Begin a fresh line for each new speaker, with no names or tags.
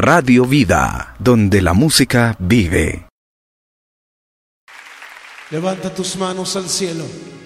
Radio Vida, donde la música vive.
Levanta tus manos al cielo.